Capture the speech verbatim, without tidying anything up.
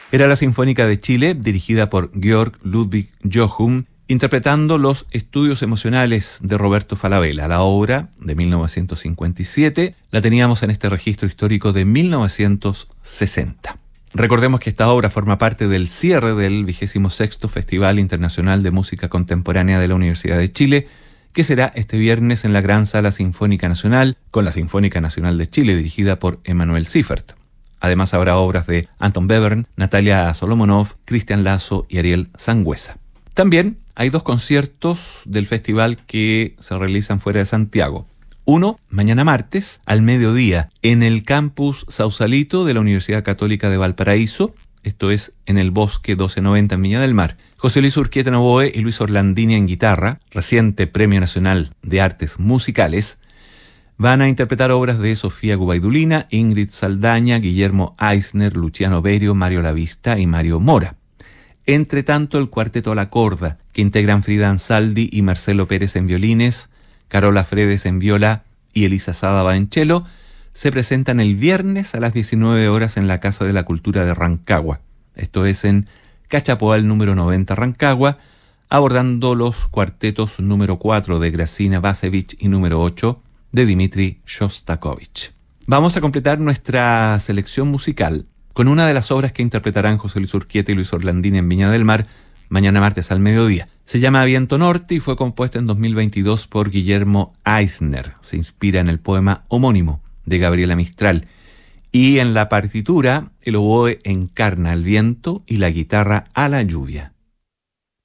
Era la Sinfónica de Chile, dirigida por Georg Ludwig Jochum, interpretando los Estudios Emocionales de Roberto Falabella. La obra, de mil novecientos cincuenta y siete, la teníamos en este registro histórico de mil novecientos sesenta. Recordemos que esta obra forma parte del cierre del vigésimo sexto Festival Internacional de Música Contemporánea de la Universidad de Chile, que será este viernes en la Gran Sala Sinfónica Nacional, con la Sinfónica Nacional de Chile, dirigida por Emanuel Siffert. Además habrá obras de Anton Webern, Natalia Solomonov, Cristian Lazo y Ariel Sangüesa. También hay dos conciertos del festival que se realizan fuera de Santiago. Uno, mañana martes, al mediodía, en el campus Sausalito de la Universidad Católica de Valparaíso. Esto es en el Bosque doce noventa en Viña del Mar. José Luis Urquieta en oboe y Luis Orlandini en guitarra, reciente Premio Nacional de Artes Musicales, van a interpretar obras de Sofía Gubaidulina, Ingrid Saldaña, Guillermo Eisner, Luciano Berio, Mario Lavista y Mario Mora. Entre tanto, el Cuarteto a la Corda, que integran Frida Ansaldi y Marcelo Pérez en violines, Carola Fredes en viola y Elisa Sádava en cello, se presentan el viernes a las diecinueve horas en la Casa de la Cultura de Rancagua. Esto es en Cachapoal número noventa Rancagua, abordando los cuartetos número cuatro de Gracina Basevich y número ocho de Dmitri Shostakovich. Vamos a completar nuestra selección musical con una de las obras que interpretarán José Luis Urquieta y Luis Orlandini en Viña del Mar mañana martes al mediodía. Se llama Viento Norte y fue compuesta en dos mil veintidós por Guillermo Eisner. Se inspira en el poema homónimo de Gabriela Mistral. Y en la partitura, el oboe encarna al viento y la guitarra a la lluvia.